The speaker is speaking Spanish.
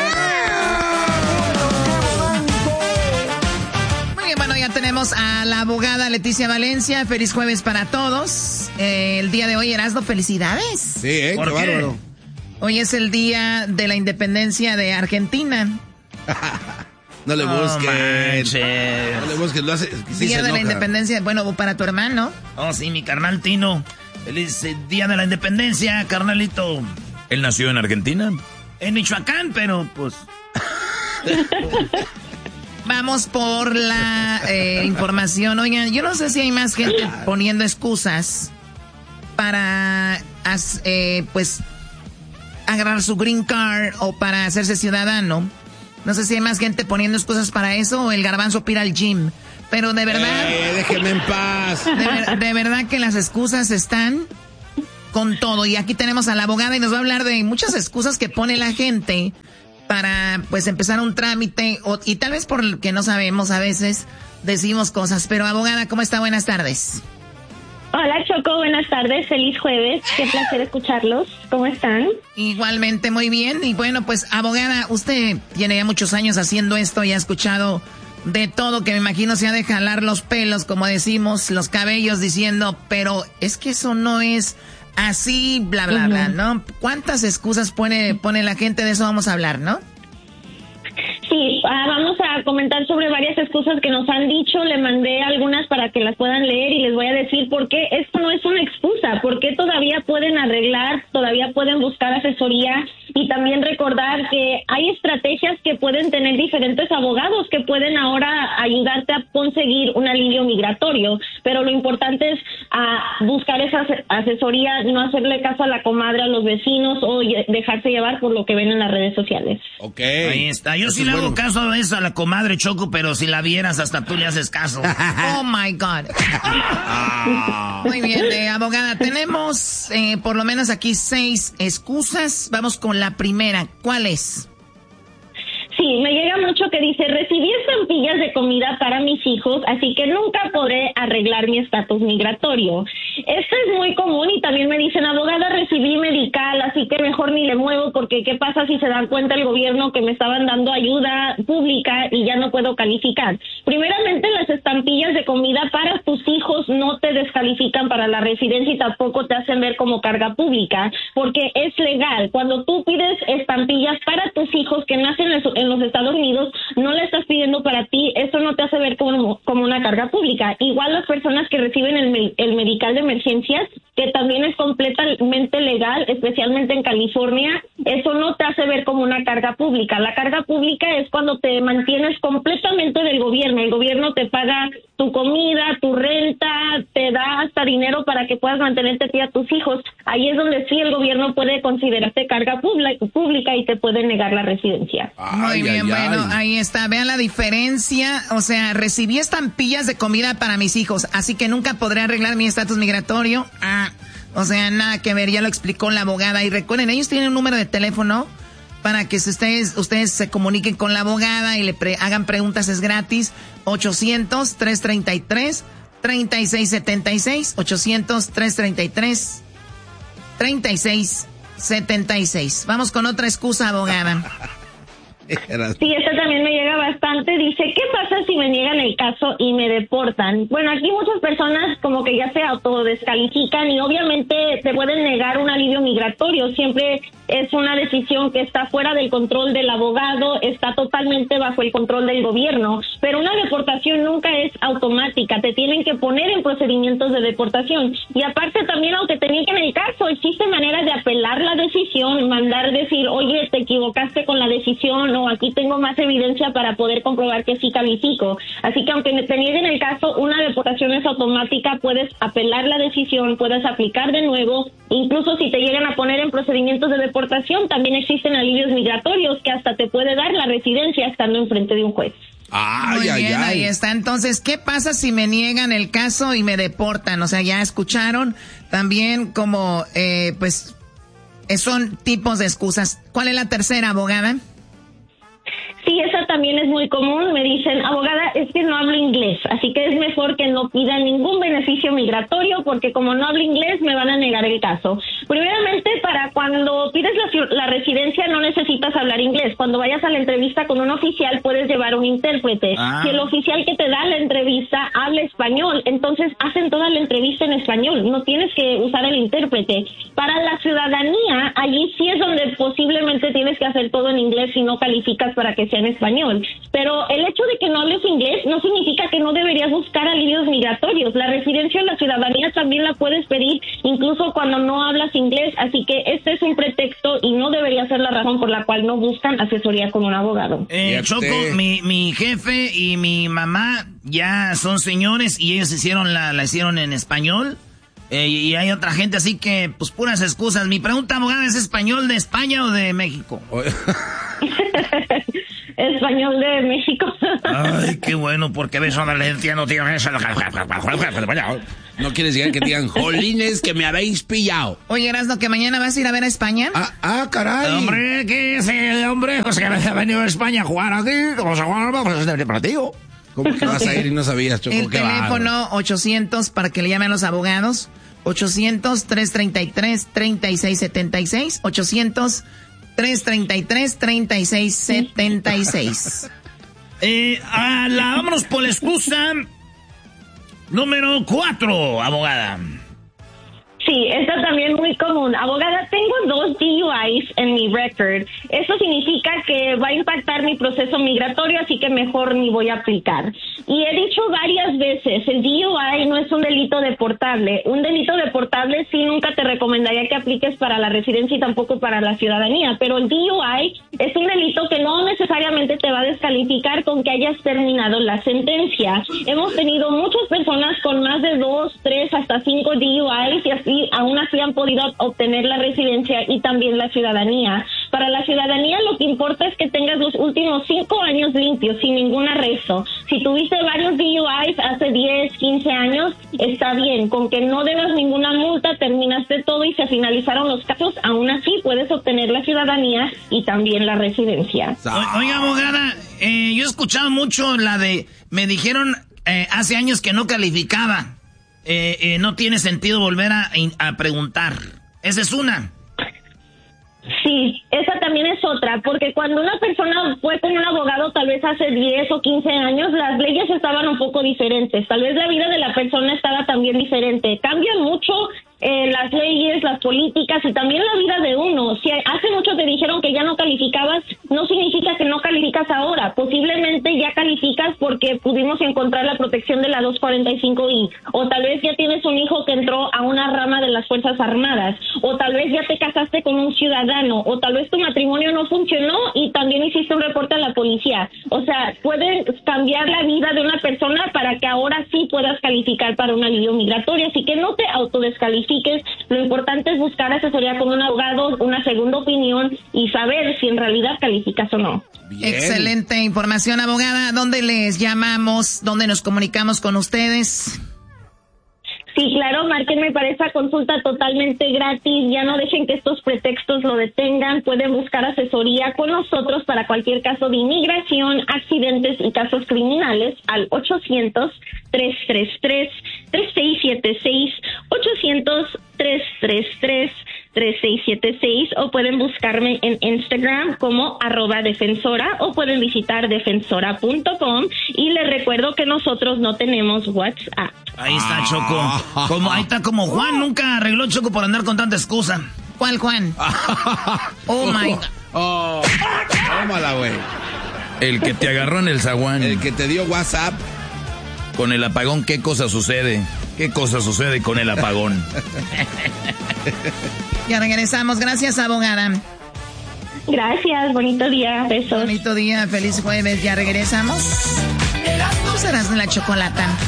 Muy bien, bueno, ya tenemos a la abogada Leticia Valencia. Feliz jueves para todos. El día de hoy, Erasmo, felicidades. Sí, qué bárbaro. Hoy es el día de la independencia de Argentina. No le busques. No le busques, lo hace. Sí, día de la independencia, bueno, para tu hermano. Oh, sí, mi carnal Tino. Feliz día de la independencia, carnalito. ¿Él nació en Argentina? En Michoacán, pero pues... Vamos por la información. Oigan, yo no sé si hay más gente poniendo excusas para, pues, agarrar su green card o para hacerse ciudadano. No sé si hay más gente poniendo excusas para eso o el garbanzo pira al gym. Pero de verdad... déjenme en paz. De verdad que las excusas están con todo. Y aquí tenemos a la abogada y nos va a hablar de muchas excusas que pone la gente para, pues, empezar un trámite. Y tal vez por que no sabemos, a veces decimos cosas. Pero, abogada, ¿cómo está? Buenas tardes. Hola, Choco, buenas tardes, feliz jueves, qué placer escucharlos, ¿cómo están? Igualmente, muy bien, y bueno, pues, abogada, usted tiene ya muchos años haciendo esto y ha escuchado de todo, que me imagino se ha de jalar los pelos, como decimos, los cabellos, diciendo, pero es que eso no es así, bla, bla, bla, ¿no? ¿Cuántas excusas pone la gente? De eso vamos a hablar, ¿no? Sí, vamos a comentar sobre varias excusas que nos han dicho. Le mandé algunas para que las puedan leer y les voy a decir por qué esto no es una excusa, por qué todavía pueden arreglar, todavía pueden buscar asesoría y también recordar que hay estrategias que pueden tener diferentes abogados que pueden ahora ayudarte a conseguir un alivio migratorio, pero lo importante es buscar esa asesoría, no hacerle caso a la comadre, a los vecinos o dejarse llevar por lo que ven en las redes sociales. Ok. Ahí está. Yo sí le hago caso a eso a la comadre, Choco, pero si la vieras hasta tú le haces caso. Oh my God. Muy bien, abogada, tenemos por lo menos aquí 6 excusas. Vamos con la primera. ¿Cuál es? Sí, me llega mucho que dice, recibí estampillas de comida para mis hijos, así que nunca podré arreglar mi estatus migratorio. Esto es muy común y también me dicen, abogada, recibí medical, así que mejor ni le muevo porque ¿qué pasa si se dan cuenta el gobierno que me estaban dando ayuda pública y ya no puedo calificar? Primeramente, las estampillas de comida para tus hijos no te descalifican para la residencia y tampoco te hacen ver como carga pública, porque es legal. Cuando tú pides estampillas para tus hijos que nacen en los Estados Unidos, no la estás pidiendo para ti, eso no te hace ver como una carga pública. Igual las personas que reciben el medical de emergencias, que también es completamente legal, especialmente en California, eso no te hace ver como una carga pública. La carga pública es cuando te mantienes completamente del gobierno. El gobierno te paga tu comida, tu renta, te da hasta dinero para que puedas mantenerte a ti y a tus hijos. Ahí es donde sí el gobierno puede considerarte carga pública y te puede negar la residencia. Muy bien, bueno, ahí está. Vean la diferencia. O sea, recibí estampillas de comida para mis hijos, así que nunca podré arreglar mi estatus migratorio. O sea, nada que ver, ya lo explicó la abogada. Y recuerden, ellos tienen un número de teléfono para que si ustedes se comuniquen con la abogada y le hagan preguntas, es gratis. 800-333-3676. 800-333-3676. Vamos con otra excusa, abogada. Sí, esta también me llega bastante. Dice, ¿qué pasa si me niegan el caso y me deportan? Bueno, aquí muchas personas como que ya se autodescalifican y obviamente te pueden negar un alivio migratorio. Siempre es una decisión que está fuera del control del abogado, está totalmente bajo el control del gobierno. Pero una deportación nunca es automática, te tienen que poner en procedimientos de deportación. Y aparte también, aunque te nieguen el caso, existe manera de apelar la decisión, mandar decir, oye, te equivocaste con la decisión, o aquí tengo más evidencia para poder comprobar que sí califico. Así que aunque te nieguen el caso, una deportación es automática, puedes apelar la decisión, puedes aplicar de nuevo, incluso si te llegan a poner en procedimientos de deportación, también existen alivios migratorios que hasta te puede dar la residencia estando enfrente de un juez. Muy bien, ahí está. Entonces, ¿qué pasa si me niegan el caso y me deportan? O sea, ya escucharon también como, pues, son tipos de excusas. ¿Cuál es la tercera, abogada? Sí, esa también es muy común. Me dicen, abogada, es que no hablo inglés, así que es mejor que no pida ningún beneficio migratorio porque como no hablo inglés me van a negar el caso. Primeramente, para cuando pides la residencia no necesitas hablar inglés. Cuando vayas a la entrevista con un oficial, puedes llevar un intérprete. Si el oficial que te da la entrevista habla español, entonces hacen toda la entrevista en español. No tienes que usar el intérprete. Para la ciudadanía, allí sí es donde posiblemente tienes que hacer todo en inglés si no calificas para que sea en español. Pero el hecho de que no hables inglés no significa que no deberías buscar alivios migratorios. La residencia o la ciudadanía también la puedes pedir incluso cuando no hablas inglés. Así que este es un pretexto y no debería ser la razón por la cual no buscan asesoría con un abogado. Choco, mi jefe y mi mamá ya son señores y ellos la hicieron en español. Y hay otra gente, así que, pues, puras excusas. Mi pregunta, abogada, ¿es español de España o de México? Español de México. Ay, qué bueno, porque ves una lencia, no tiene eso. No quieres llegar que digan, jolines, que me habéis pillado. Oye, Erasno, que mañana vas a ir a ver a España. Caray. Hombre, ¿qué es el hombre? Pues que ha venido a España a jugar aquí. ¿Cómo se juega? Pues es de partido. ¿Cómo que vas a ir y no sabías, Choco? El teléfono 800 para que le llamen a los abogados. 800-333-3676. 800-333-3676. Vámonos por la excusa número 4, abogada. Sí, esta también muy común. Abogada, tengo 2 DUIs en mi record. Eso significa que va a impactar mi proceso migratorio, así que mejor ni voy a aplicar. Y he dicho varias veces, el DUI no es un delito deportable. Un delito deportable sí nunca te recomendaría que apliques para la residencia y tampoco para la ciudadanía. Pero el DUI es un delito que no necesariamente te va a descalificar con que hayas terminado la sentencia. Hemos tenido muchas personas con más de 2, 3, hasta 5 DUIs y así aún así han podido obtener la residencia y también la ciudadanía. Para la ciudadanía lo que importa es que tengas los últimos 5 años limpios, sin ningún arresto. Si tuviste varios DUIs hace 10, 15 años, está bien. Con que no debas ninguna multa, terminaste todo y se finalizaron los casos, aún así puedes obtener la ciudadanía y también la residencia. Oiga, abogada, yo he escuchado mucho la de, me dijeron hace años que no calificaba. No tiene sentido volver a preguntar. Esa es una. Sí, esa también es otra, porque cuando una persona fue con un abogado tal vez hace 10 o 15 años, las leyes estaban un poco diferentes. Tal vez la vida de la persona estaba también diferente. Cambian mucho las leyes, las políticas y también la vida de uno. Si hace mucho te dijeron que ya no calificabas, no significa que no calificas ahora. Posiblemente ya calificas porque pudimos encontrar la protección de la 245I. O tal vez ya tienes un hijo que entró a una rama de las Fuerzas Armadas. O tal vez ya te casaste con un ciudadano. O tal vez tu matrimonio no funcionó y también hiciste un reporte a la policía. O sea, puedes cambiar la vida de una persona para que ahora sí puedas calificar para un alivio migratorio. Así que no te autodescalifiques. Lo importante es buscar asesoría con un abogado, una segunda opinión y saber si en realidad calificas o no. Bien. Excelente información, abogada. ¿Dónde les llamamos? ¿Dónde nos comunicamos con ustedes? Sí, claro, márquenme para esa consulta totalmente gratis. Ya no dejen que estos pretextos lo detengan. Pueden buscar asesoría con nosotros para cualquier caso de inmigración, accidentes y casos criminales al 800-333-3676, 800-333-3676, o pueden buscarme en Instagram como @defensora o pueden visitar defensora.com y les recuerdo que nosotros no tenemos WhatsApp. Ahí está, Choco. Ahí está como Juan, nunca arregló, Choco, por andar con tanta excusa. ¿Cuál Juan? Oh my God. Tómala, güey. El que te agarró en el zaguán. El que te dio WhatsApp. Con el apagón, ¿qué cosa sucede? ¿Qué cosa sucede con el apagón? Ya regresamos. Gracias, abogada. Gracias, bonito día, besos. Bonito día, feliz jueves. Ya regresamos. Serás de la chocolata.